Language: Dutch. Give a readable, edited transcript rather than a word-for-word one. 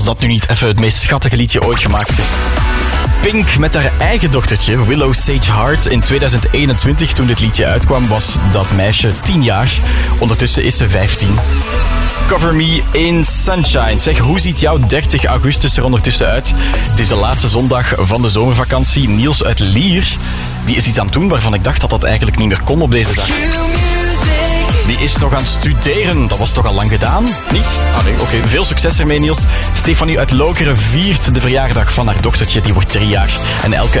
dat nu niet even het meest schattige liedje ooit gemaakt is. Pink met haar eigen dochtertje, Willow Sage Hart. In 2021, toen dit liedje uitkwam, was dat meisje 10 jaar. Ondertussen is ze 15. Cover Me in Sunshine. Zeg, hoe ziet jouw 30 augustus er ondertussen uit? Het is de laatste zondag van de zomervakantie. Niels uit Lier, die is iets aan het doen waarvan ik dacht dat dat eigenlijk niet meer kon op deze dag. Die is nog aan het studeren. Dat was toch al lang gedaan? Niet? Ah nee, oké. Veel succes ermee, Niels. Stefanie uit Lokeren viert de verjaardag van haar dochtertje. Die wordt 3 jaar. En elke